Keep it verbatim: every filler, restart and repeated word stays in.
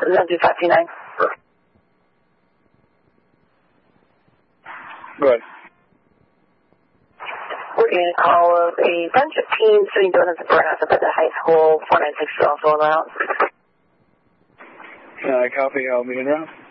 zone two five two nine. Go ahead. We're going to call a bunch of teens doing donuts at Burnout up at the high school. four nine six is also allowed. Uh, copy, I'll be in route.